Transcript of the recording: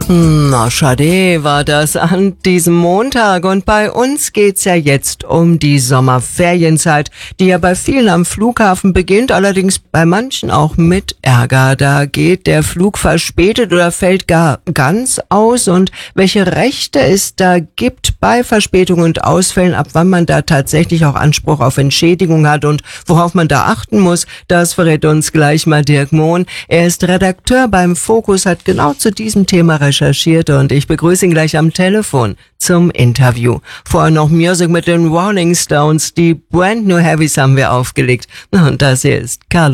Na, schade war das an diesem Montag und bei uns geht's ja jetzt um die Sommerferienzeit, die ja bei vielen am Flughafen beginnt, allerdings bei manchen auch mit Ärger. Da geht der Flug verspätet oder fällt gar ganz aus und welche Rechte es da gibt bei Verspätung und Ausfällen, ab wann man da tatsächlich auch Anspruch auf Entschädigung hat und worauf man da achten muss, das verrät uns gleich mal Dirk Mohn. Er ist Redakteur beim Focus, hat genau zu diesem Thema recherchiert und ich begrüße ihn gleich am Telefon zum Interview. Vorher noch Music mit den Rolling Stones, die Brand New Heavies haben wir aufgelegt. Und das hier ist Carlo